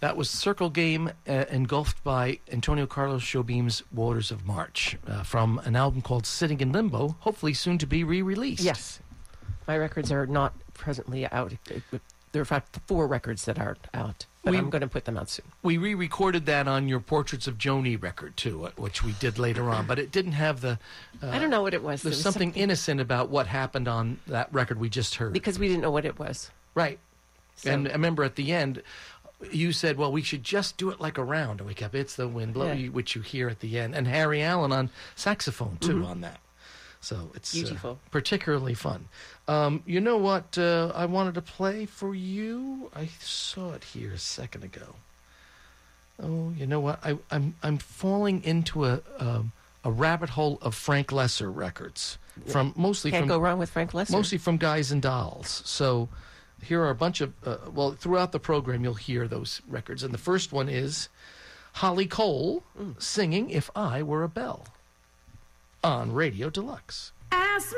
That was Circle Game, engulfed by Antonio Carlos Jobim's Waters of March, from an album called Sitting in Limbo, hopefully soon to be re-released. Yes. My records are not presently out. There are in fact 4 records that aren't out, but I'm going to put them out soon. We re-recorded that on your Portraits of Joni record, too, which we did later on, but it didn't have the... I don't know what it was. There's something innocent about what happened on that record we just heard. Because we didn't know what it was. Right. So. And I remember at the end... You said, well, we should just do it like a round. And we kept, It's the Wind Blowing, which you hear at the end. And Harry Allen on saxophone, too, on that. So it's beautiful. Particularly fun. You know what I wanted to play for you? I saw it here a second ago. Oh, you know what? I'm falling into a rabbit hole of Frank Lesser records. Can't go wrong with Frank Lesser. Mostly from Guys and Dolls. So... Here are a bunch of, throughout the program you'll hear those records. And the first one is Holly Cole singing If I Were a Bell on Radio Deluxe.